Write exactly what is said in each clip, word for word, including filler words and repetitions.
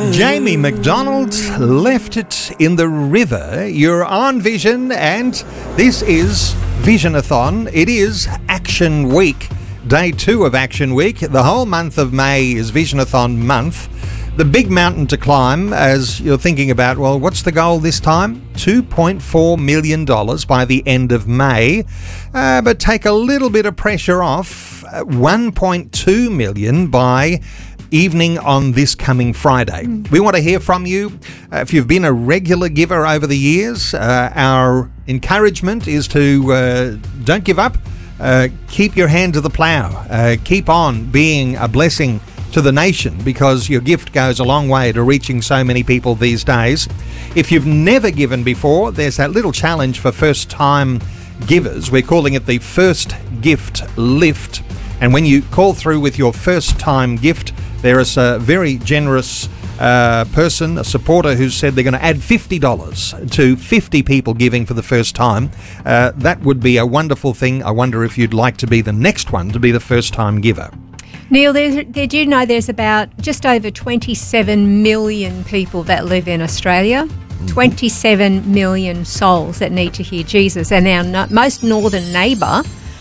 Jamie McDonald left it in the river. You're on Vision, and this is Visionathon. It is Action Week, day two of Action Week. The whole month of May is Visionathon month. The big mountain to climb, as you're thinking about, well, what's the goal this time? two point four million dollars by the end of May. Uh, but take a little bit of pressure off. Uh, one point two million dollars by evening on this coming Friday. Mm. We want to hear from you. Uh, if you've been a regular giver over the years, uh, our encouragement is to uh, don't give up. Uh, keep your hand to the plough. Uh, keep on being a blessing to the nation, because your gift goes a long way to reaching so many people these days. If you've never given before, there's that little challenge for first-time givers. We're calling it the First Gift Lift. And when you call through with your first-time gift, there is a very generous uh, person, a supporter, who said they're going to add fifty dollars to fifty people giving for the first time. Uh, that would be a wonderful thing. I wonder if you'd like to be the next one to be the first-time giver. Neil, did you know there's about just over twenty-seven million people that live in Australia? Mm-hmm. twenty-seven million souls that need to hear Jesus. And our no- most northern neighbour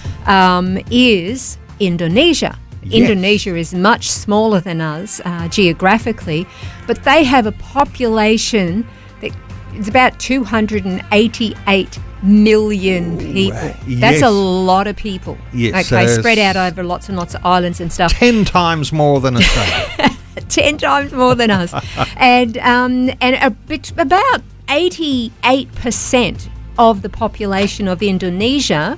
um, is Indonesia. Yes. Indonesia is much smaller than us uh, geographically, but they have a population that is about two hundred eighty-eight million people. Ooh, yes. That's a lot of people. Yes, okay, uh, spread out over lots and lots of islands and stuff. Ten times more than Australia. Ten times more than us. and um, and a bit, about eighty-eight percent of the population of Indonesia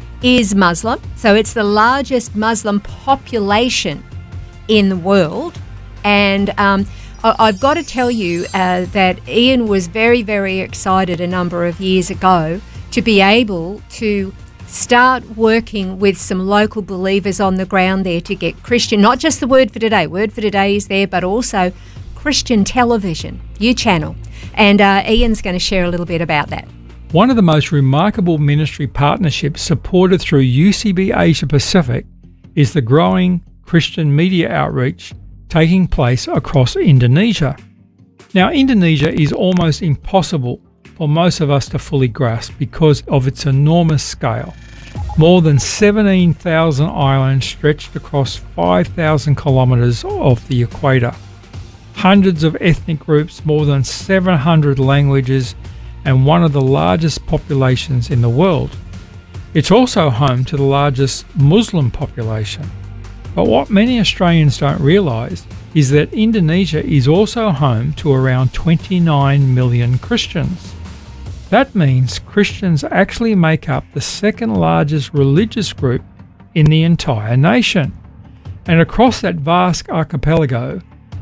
is Muslim. So it's the largest Muslim population in the world. And um, I- I've got to tell you uh, that Ian was very, very excited a number of years ago to be able to start working with some local believers on the ground there to get Christian, not just the Word for Today. Word for Today is there, but also Christian television, U Channel. And uh, Ian's going to share a little bit about that. One of the most remarkable ministry partnerships supported through U C B Asia Pacific is the growing Christian media outreach taking place across Indonesia. Now, Indonesia is almost impossible for most of us to fully grasp because of its enormous scale. More than seventeen thousand islands stretched across five thousand kilometres of the equator. Hundreds of ethnic groups, more than seven hundred languages, and one of the largest populations in the world. It's also home to the largest Muslim population. But what many Australians don't realise is that Indonesia is also home to around twenty-nine million Christians. That means Christians actually make up the second largest religious group in the entire nation. And across that vast archipelago,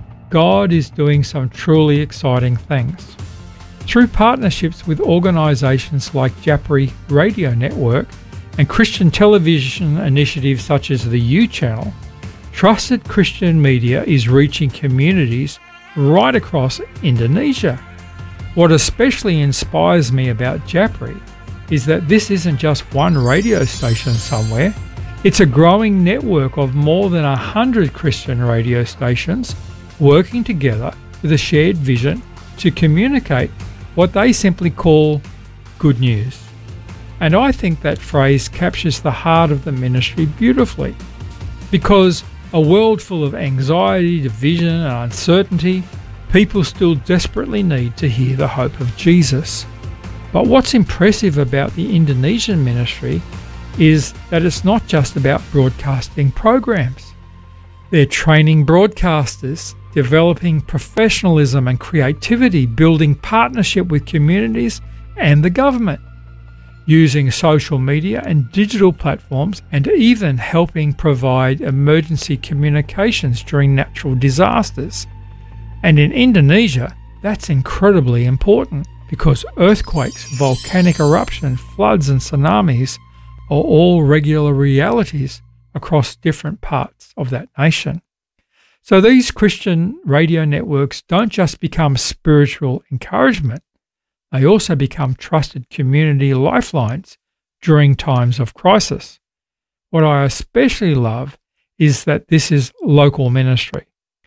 God is doing some truly exciting things. Through partnerships with organisations like Japri Radio Network and Christian television initiatives such as the U Channel, trusted Christian media is reaching communities right across Indonesia. What especially inspires me about Japri is that this isn't just one radio station somewhere. It's a growing network of more than one hundred Christian radio stations working together with a shared vision to communicate what they simply call good news. And I think that phrase captures the heart of the ministry beautifully, because a world full of anxiety, division and uncertainty, people still desperately need to hear the hope of Jesus. But what's impressive about the Indonesian ministry is that it's not just about broadcasting programs. They're training broadcasters, developing professionalism and creativity, building partnership with communities and the government, using social media and digital platforms, and even helping provide emergency communications during natural disasters. And in Indonesia, that's incredibly important because earthquakes, volcanic eruptions, floods and tsunamis are all regular realities across different parts of that nation. So these Christian radio networks don't just become spiritual encouragement, they also become trusted community lifelines during times of crisis. What I especially love is that this is local ministry.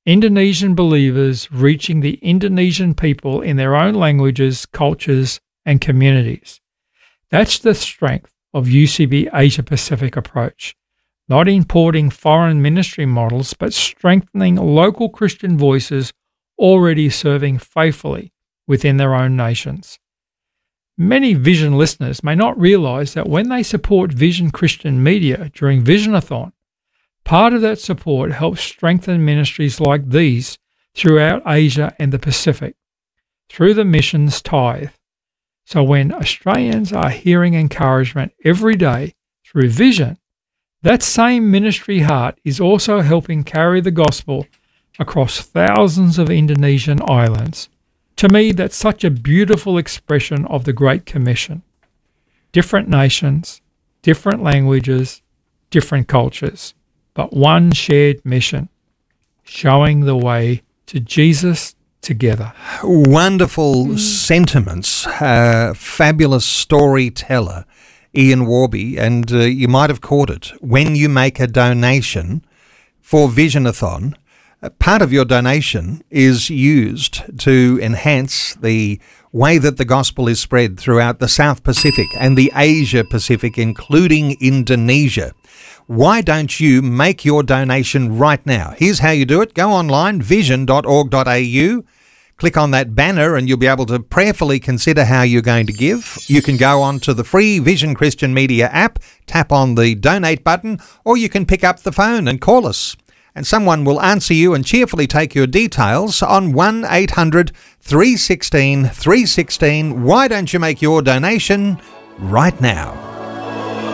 Indonesian believers reaching the Indonesian people in their own languages, cultures, and communities. That's the strength of U C B Asia Pacific approach. Not importing foreign ministry models, but strengthening local Christian voices already serving faithfully within their own nations. Many Vision listeners may not realize that when they support Vision Christian Media during Visionathon, part of that support helps strengthen ministries like these throughout Asia and the Pacific through the missions tithe. So when Australians are hearing encouragement every day through Vision, that same ministry heart is also helping carry the gospel across thousands of Indonesian islands. To me, that's such a beautiful expression of the Great Commission. Different nations, different languages, different cultures, but one shared mission, showing the way to Jesus together. Wonderful mm. sentiments. Uh, fabulous storyteller, Ian Warby, and uh, you might have caught it. When you make a donation for Visionathon, uh, part of your donation is used to enhance the way that the gospel is spread throughout the South Pacific and the Asia Pacific, including Indonesia. Why don't you make your donation right now? Here's how you do it. Go online, vision dot org dot a u. Click on that banner and you'll be able to prayerfully consider how you're going to give. You can go on to the free Vision Christian Media app, tap on the donate button, or you can pick up the phone and call us. And someone will answer you and cheerfully take your details on one eight hundred three one six three one six. Why don't you make your donation right now?